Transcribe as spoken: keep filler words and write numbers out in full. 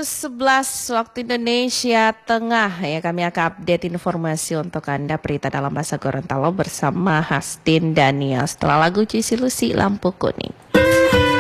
pukul sebelas waktu Indonesia Tengah ya, kami akan update informasi untuk Anda berita dalam bahasa Gorontalo bersama Hastin Daniel setelah lagu Cici Lucy Lampu Kuning.